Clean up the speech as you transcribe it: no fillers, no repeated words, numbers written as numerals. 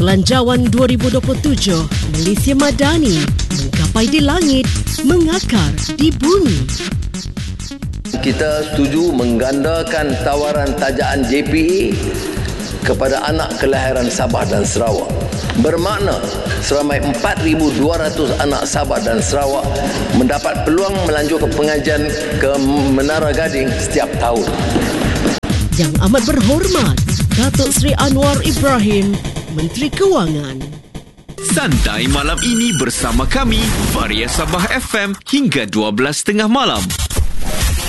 Belanjawan 2027, Malaysia Madani, menggapai di langit, mengakar di bumi. Kita setuju menggandakan tawaran tajaan JPE kepada anak kelahiran Sabah dan Sarawak. Bermakna seramai 4,200 anak Sabah dan Sarawak mendapat peluang melanjutkan pengajian ke Menara Gading setiap tahun. Yang amat berhormat, Datuk Seri Anwar Ibrahim, Menteri Kewangan. Santai malam ini bersama kami, Varia Sabah FM hingga 12.30 malam.